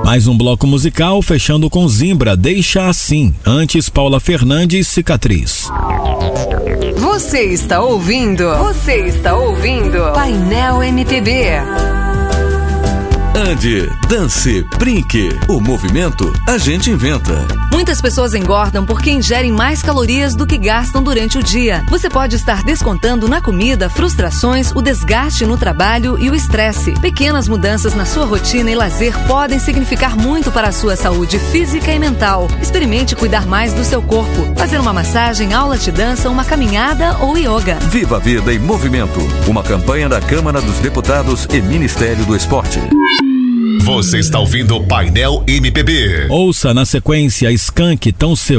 Mais um bloco musical, fechando com Zimbra, Deixa Assim. Antes, Paula Fernandes, Cicatriz. Você está ouvindo Painel MPB. Ande, dance, brinque. O movimento a gente inventa. Muitas pessoas engordam porque ingerem mais calorias do que gastam durante o dia. Você pode estar descontando na comida frustrações, o desgaste no trabalho e o estresse. Pequenas mudanças na sua rotina e lazer podem significar muito para a sua saúde física e mental. Experimente cuidar mais do seu corpo. Fazer uma massagem, aula de dança, uma caminhada ou yoga. Viva a vida em movimento. Uma campanha da Câmara dos Deputados e Ministério do Esporte. Você está ouvindo o Painel MPB. Ouça na sequência Skank, Tão Seu.